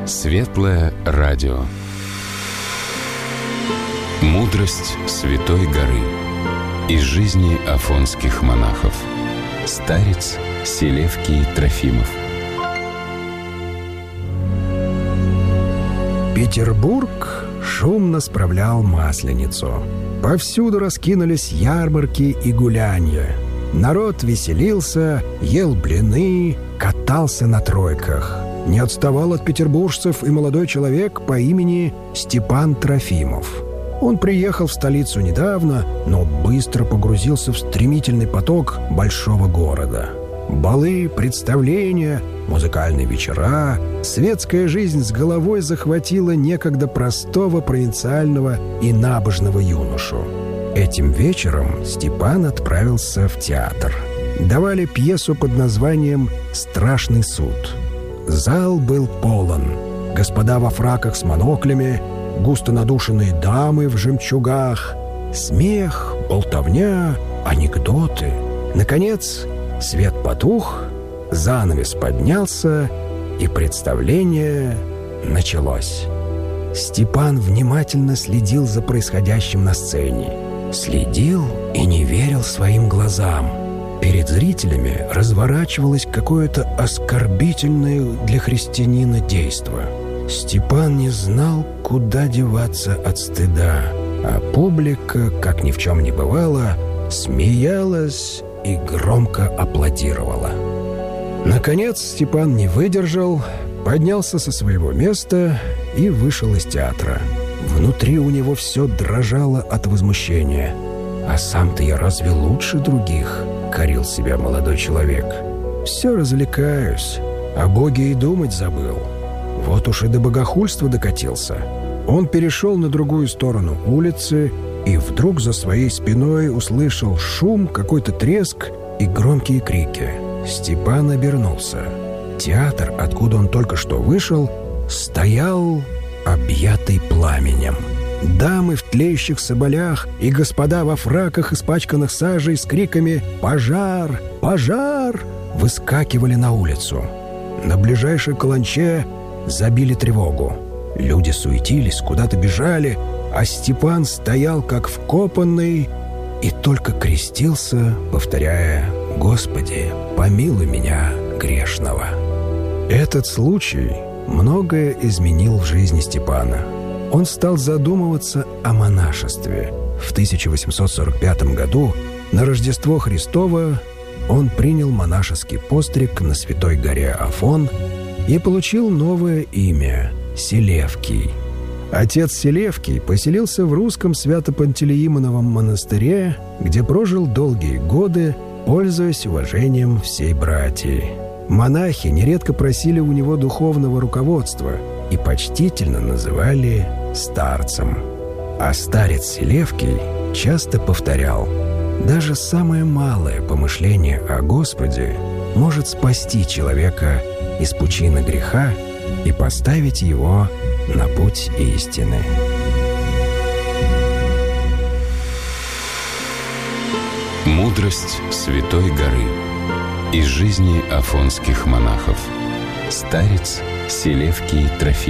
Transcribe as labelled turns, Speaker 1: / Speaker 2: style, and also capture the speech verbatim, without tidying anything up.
Speaker 1: Светлое радио. Мудрость Святой горы. Из жизни афонских монахов. Старец Селевкий Трофимов.
Speaker 2: Петербург шумно справлял Масленицу. Повсюду раскинулись ярмарки и гулянья. Народ веселился, ел блины, катался на тройках. Не отставал от петербуржцев и молодой человек по имени Степан Трофимов. Он приехал в столицу недавно, но быстро погрузился в стремительный поток большого города. Балы, представления, музыкальные вечера, светская жизнь с головой захватила некогда простого провинциального и набожного юношу. Этим вечером Степан отправился в театр. Давали пьесу под названием «Страшный суд». Зал был полон. Господа во фраках с моноклями, густо надушенные дамы в жемчугах, смех, болтовня, анекдоты. Наконец, свет потух, занавес поднялся, и представление началось. Степан внимательно следил за происходящим на сцене. Следил и не верил своим глазам. Перед зрителями разворачивалось какое-то оскорбительное для христианина действо. Степан не знал, куда деваться от стыда, а публика, как ни в чем не бывало, смеялась и громко аплодировала. Наконец Степан не выдержал, поднялся со своего места и вышел из театра. Внутри у него все дрожало от возмущения. «А сам-то я разве лучше других?» — корил себя молодой человек. «Все развлекаюсь, о Боге и думать забыл. Вот уж и до богохульства докатился». Он перешел на другую сторону улицы и вдруг за своей спиной услышал шум, какой-то треск и громкие крики. Степан обернулся. Театр, откуда он только что вышел, стоял объятый пламенем. Дамы в тлеющих соболях и господа во фраках, испачканных сажей, с криками «Пожар! Пожар!» выскакивали на улицу. На ближайшей каланче забили тревогу. Люди суетились, куда-то бежали, а Степан стоял как вкопанный и только крестился, повторяя «Господи, помилуй меня, грешного». Этот случай многое изменил в жизни Степана. Он стал задумываться о монашестве. В тысяча восемьсот сорок пятом году, на Рождество Христово, он принял монашеский постриг на Святой горе Афон и получил новое имя – Селевкий. Отец Селевкий поселился в русском Свято-Пантелеимоновом монастыре, где прожил долгие годы, пользуясь уважением всей братьи. Монахи нередко просили у него духовного руководства и почтительно называли старцем. А старец Селевкий часто повторял: «Даже самое малое помышление о Господе может спасти человека из пучины греха и поставить его на путь истины».
Speaker 1: Мудрость Святой горы. Из жизни афонских монахов. Старец Селевкий Трофимов.